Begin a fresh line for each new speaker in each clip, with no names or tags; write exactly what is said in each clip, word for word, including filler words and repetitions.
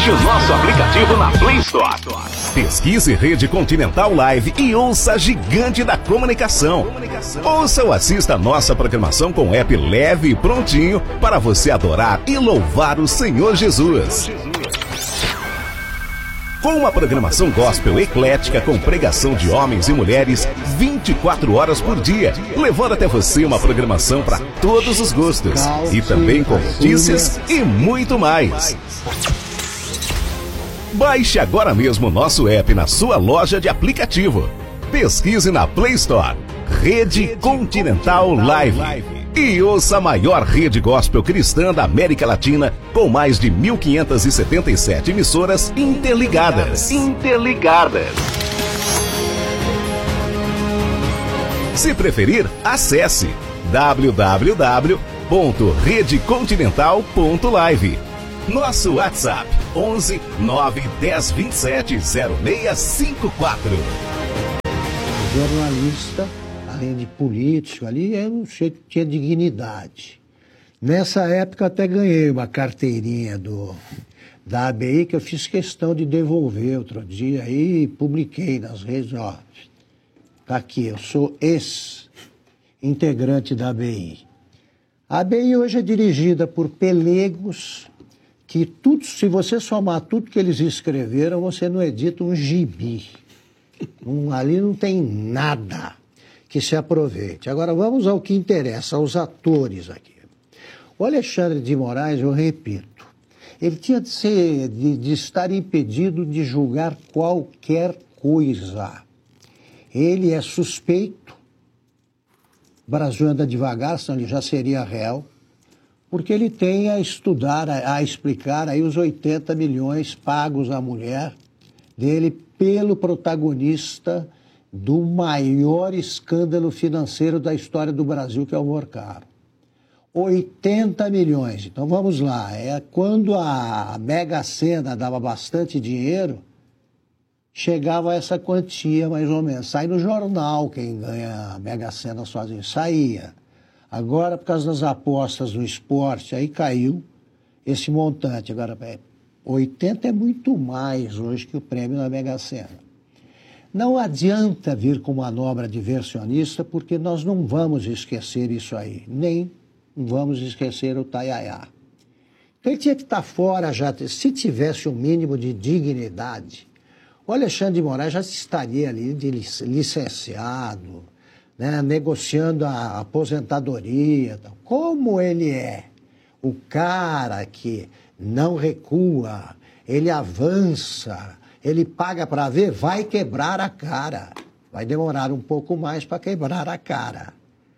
Baixe o nosso aplicativo na Play Store.
Pesquise Rede Continental Live e ouça a gigante da comunicação. Ouça ou assista a nossa programação com app leve e prontinho para você adorar e louvar o Senhor Jesus. Com uma programação gospel eclética com pregação de homens e mulheres vinte e quatro horas por dia, levando até você uma programação para todos os gostos e também com notícias e muito mais. Baixe agora mesmo o nosso app na sua loja de aplicativo. Pesquise na Play Store Rede Continental Live e ouça a maior rede gospel cristã da América Latina com mais de mil quinhentas e setenta e sete emissoras interligadas.
Interligadas.
Se preferir, acesse w w w ponto rede continental ponto live. Nosso WhatsApp onze nove dez vinte e sete zero seis cinco quatro.
Jornalista, além de político ali, eu não sei que tinha dignidade. Nessa época até ganhei uma carteirinha do, da A B I que eu fiz questão de devolver outro dia aí e publiquei nas redes, ó, tá aqui, eu sou ex-integrante da A B I. A A B I hoje é dirigida por pelegos que tudo, se você somar tudo que eles escreveram, você não edita um gibi. Um, ali não tem nada que se aproveite. Agora vamos ao que interessa, aos atores aqui. O Alexandre de Moraes, eu repito, ele tinha de, ser, de, de estar impedido de julgar qualquer coisa. Ele é suspeito, o Brasil anda devagar, senão ele já seria réu, porque ele tem a estudar, a, a explicar aí os oitenta milhões pagos à mulher dele pelo protagonista do maior escândalo financeiro da história do Brasil, que é o Morcaro. oitenta milhões. Então vamos lá, é quando a Mega Sena dava bastante dinheiro, chegava a essa quantia mais ou menos. Sai no jornal quem ganha a Mega Sena sozinho, saía. Agora, por causa das apostas no esporte, aí caiu esse montante. Agora, oitenta é muito mais hoje que o prêmio na Mega Sena. Não adianta vir com manobra diversionista, porque nós não vamos esquecer isso aí, nem vamos esquecer o Taiaiá. Então ele tinha que estar fora já, se tivesse um mínimo de dignidade. O Alexandre de Moraes já estaria ali de licenciado, né, negociando a aposentadoria. Como ele é o cara que não recua, ele avança, ele paga para ver, vai quebrar a cara. Vai demorar um pouco mais para quebrar a cara.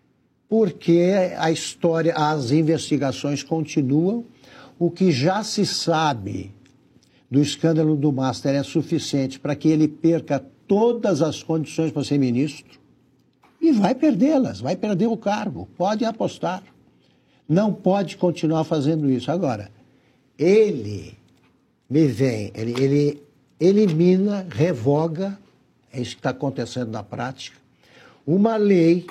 Porque a história, as investigações continuam, o que já se sabe do escândalo do Master é suficiente para que ele perca todas as condições para ser ministro e vai perdê-las, vai perder o cargo, pode apostar. Não pode continuar fazendo isso. Agora, ele me vem, ele, ele elimina, revoga, é isso que está acontecendo na prática, uma lei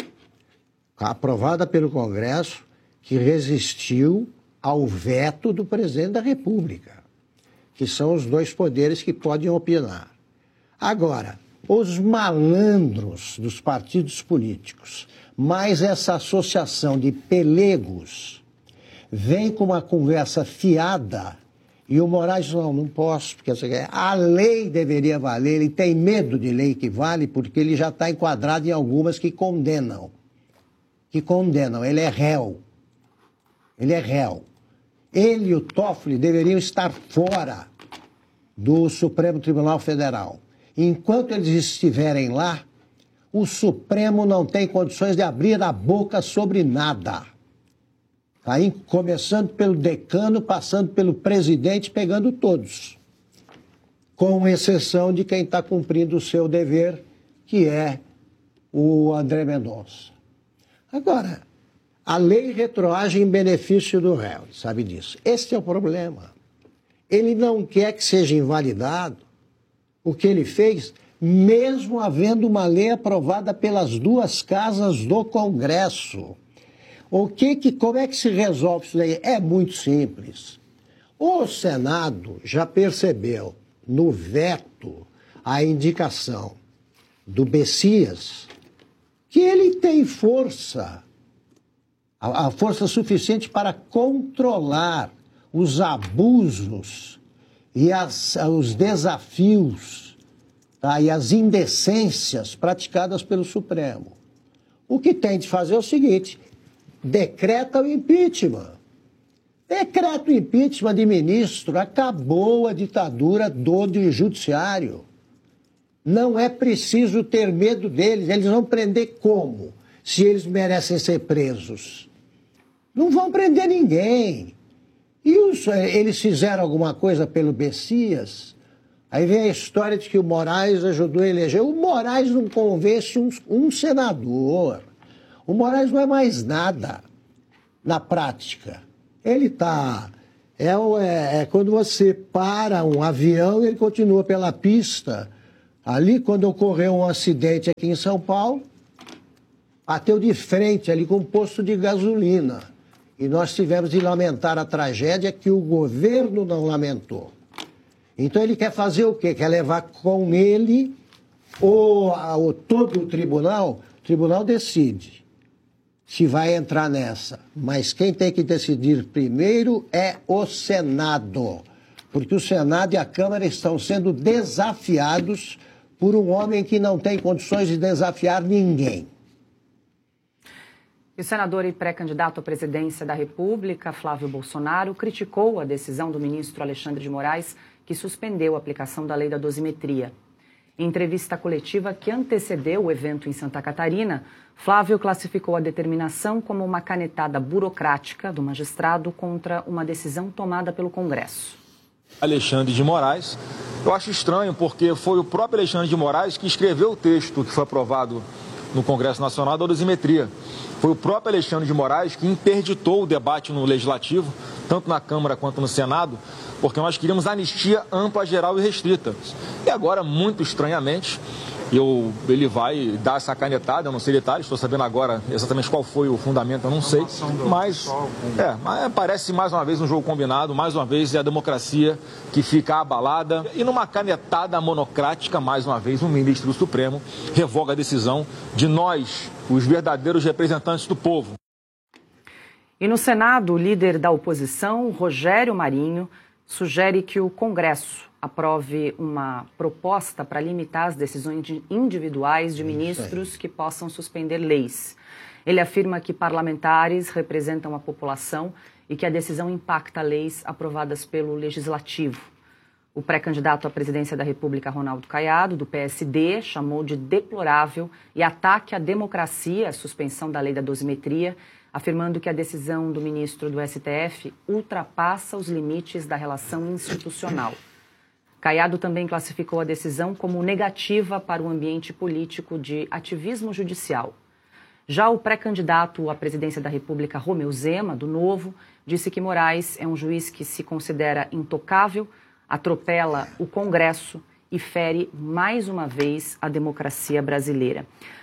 aprovada pelo Congresso que resistiu ao veto do presidente da República, que são os dois poderes que podem opinar. Agora, os malandros dos partidos políticos, mais essa associação de pelegos, vem com uma conversa fiada e o Moraes diz, não, não posso, porque a lei deveria valer, ele tem medo de lei que vale porque ele já está enquadrado em algumas que condenam. Que condenam, ele é réu. Ele é réu. Ele e o Toffoli deveriam estar fora do Supremo Tribunal Federal. Enquanto eles estiverem lá, o Supremo não tem condições de abrir a boca sobre nada. Aí, começando pelo decano, passando pelo presidente, pegando todos. Com exceção de quem está cumprindo o seu dever, que é o André Mendonça. Agora, a lei retroage em benefício do réu, sabe disso. Esse é o problema. Ele não quer que seja invalidado o que ele fez, mesmo havendo uma lei aprovada pelas duas casas do Congresso. O que que, como é que se resolve isso daí? É muito simples. O Senado já percebeu no veto a indicação do Messias que ele tem força, a, a força suficiente para controlar os abusos e as, os desafios, tá, e as indecências praticadas pelo Supremo. O que tem de fazer é o seguinte: decreta o impeachment. Decreta o impeachment de ministro, acabou a ditadura do judiciário. Não é preciso ter medo deles. Eles vão prender como? Se eles merecem ser presos. Não vão prender ninguém. E os, eles fizeram alguma coisa pelo Messias? Aí vem a história de que o Moraes ajudou a eleger. O Moraes não convence um, um senador. O Moraes não é mais nada na prática. Ele está... É, é, é quando você para um avião, ele continua pela pista. Ali, quando ocorreu um acidente aqui em São Paulo, bateu de frente ali com um posto de gasolina. E nós tivemos de lamentar a tragédia que o governo não lamentou. Então ele quer fazer o quê? Quer levar com ele o, o, todo o tribunal? O tribunal decide se vai entrar nessa. Mas quem tem que decidir primeiro é o Senado. Porque o Senado e a Câmara estão sendo desafiados por um homem que não tem condições de desafiar ninguém.
O senador e pré-candidato à presidência da República, Flávio Bolsonaro, criticou a decisão do ministro Alexandre de Moraes, que suspendeu a aplicação da lei da dosimetria. Em entrevista coletiva que antecedeu o evento em Santa Catarina, Flávio classificou a determinação como uma canetada burocrática do magistrado contra uma decisão tomada pelo Congresso.
Alexandre de Moraes, eu acho estranho porque foi o próprio Alexandre de Moraes que escreveu o texto que foi aprovado no Congresso Nacional da dosimetria. Foi o próprio Alexandre de Moraes que interditou o debate no Legislativo, tanto na Câmara quanto no Senado, porque nós queríamos anistia ampla, geral e restrita. E agora, muito estranhamente, eu, ele vai dar essa canetada, eu não sei detalhes, estou sabendo agora exatamente qual foi o fundamento, eu não sei, mas, é, mas parece mais uma vez um jogo combinado, mais uma vez é a democracia que fica abalada, e numa canetada monocrática, mais uma vez, um ministro do Supremo revoga a decisão de nós, os verdadeiros representantes do povo.
E no Senado, o líder da oposição, Rogério Marinho, sugere que o Congresso aprove uma proposta para limitar as decisões individuais de ministros que possam suspender leis. Ele afirma que parlamentares representam a população e que a decisão impacta leis aprovadas pelo Legislativo. O pré-candidato à presidência da República, Ronaldo Caiado, do P S D, chamou de deplorável e ataque à democracia a suspensão da lei da dosimetria, afirmando que a decisão do ministro do S T F ultrapassa os limites da relação institucional. Caiado também classificou a decisão como negativa para o ambiente político de ativismo judicial. Já o pré-candidato à presidência da República, Romeu Zema, do Novo, disse que Moraes é um juiz que se considera intocável, atropela o Congresso e fere mais uma vez a democracia brasileira.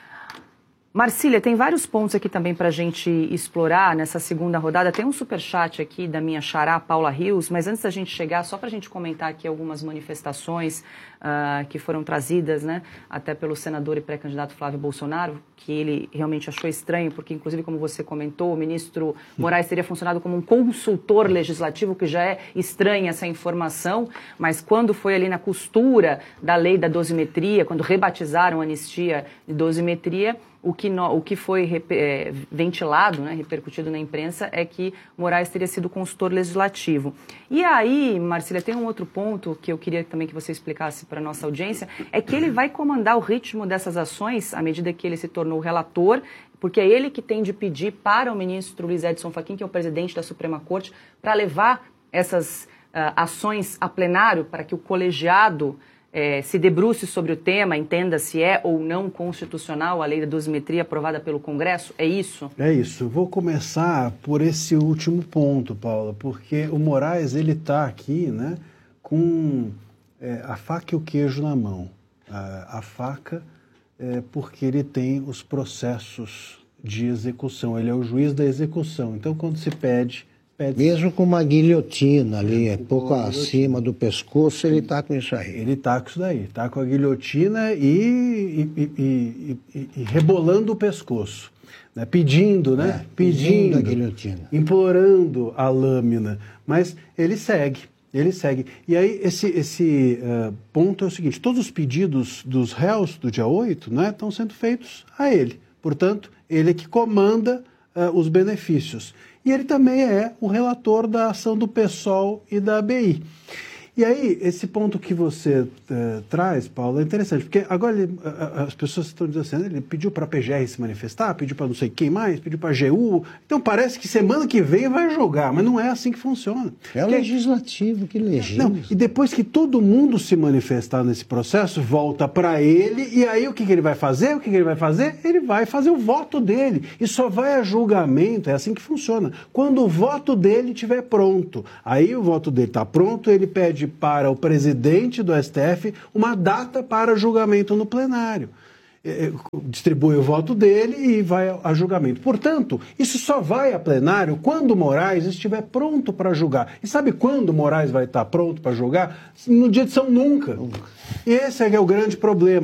Marcília, tem vários pontos aqui também para a gente explorar nessa segunda rodada. Tem um superchat aqui da minha xará, Paula Rios, mas antes da gente chegar, só para a gente comentar aqui algumas manifestações uh, que foram trazidas, né, até pelo senador e pré-candidato Flávio Bolsonaro, que ele realmente achou estranho, porque, inclusive, como você comentou, o ministro Moraes teria funcionado como um consultor legislativo, que já é estranha essa informação, mas quando foi ali na costura da lei da dosimetria, quando rebatizaram a anistia de dosimetria, O que, no, o que foi é, ventilado, né, repercutido na imprensa, é que Moraes teria sido consultor legislativo. E aí, Marcília, tem um outro ponto que eu queria também que você explicasse para a nossa audiência, é que ele vai comandar o ritmo dessas ações à medida que ele se tornou relator, porque é ele que tem de pedir para o ministro Luiz Edson Fachin, que é o presidente da Suprema Corte, para levar essas uh, ações a plenário, para que o colegiado É, se debruce sobre o tema, entenda se é ou não constitucional a lei da dosimetria aprovada pelo Congresso? É isso?
É isso. Vou começar por esse último ponto, Paula, porque o Moraes, ele está aqui, né, com é, a faca e o queijo na mão. A, a faca é porque ele tem os processos de execução, ele é o juiz da execução. Então, quando se pede pede...
Mesmo com uma guilhotina ali, é pouco acima do pescoço, ele está com isso aí.
Ele está com isso daí, está com a guilhotina e, e, e, e, e, e rebolando o pescoço, né? Pedindo, né?
É, pedindo,
pedindo
a guilhotina.
Implorando a lâmina, mas ele segue. Ele segue. E aí, esse, esse uh, ponto é o seguinte, todos os pedidos dos réus do dia oito, né, estão sendo feitos a ele. Portanto, ele é que comanda uh, os benefícios. E ele também é o relator da ação do PSOL e da A B I. E aí, esse ponto que você uh, traz, Paulo, é interessante, porque agora ele, uh, as pessoas estão dizendo assim, ele pediu para a P G R se manifestar, pediu para não sei quem mais, pediu para a G U, então parece que semana que vem vai jogar, mas não é assim que funciona.
É o
porque...
legislativo que legisla.
Não, e depois que todo mundo se manifestar nesse processo, volta para ele, e aí o que, que ele vai fazer? O que, que ele vai fazer? Ele vai fazer o voto dele, e só vai a julgamento, é assim que funciona. Quando o voto dele estiver pronto, aí o voto dele está pronto, ele pede para o presidente do S T F uma data para julgamento no plenário. Distribui o voto dele e vai a julgamento. Portanto, isso só vai a plenário quando o Moraes estiver pronto para julgar. E sabe quando o Moraes vai estar pronto para julgar? No dia de São Nunca. E esse é, que é o grande problema.